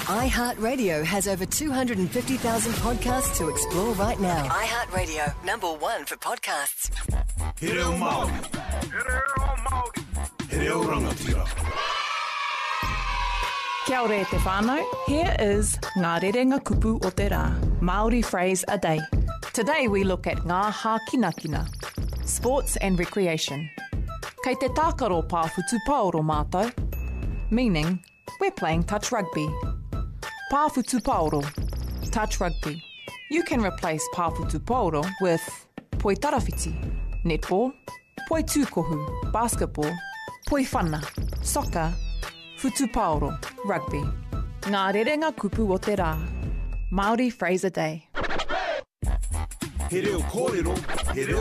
iHeartRadio has over 250,000 podcasts to explore right now. iHeartRadio, #1 for podcasts. He reo Māori. He reo rangatira. Kia ora e te whānau. Here is Ngā Rerenga Kupu o te Rā, Māori phrase a day. Today we look at ngā hākinakina, sports and recreation. Kei te tākaro pāwhutu paoro mātou, meaning we're playing touch rugby. Pāwhutu paoro, touch rugby. You can replace pāwhutu paoro with poi tarawhiti, netball, poi tūkohu, basketball, poi whana, soccer, Futu paoro, rugby. Ngā rerenga kupu o te rā. Māori phrase a day. He reo kōrero, he reo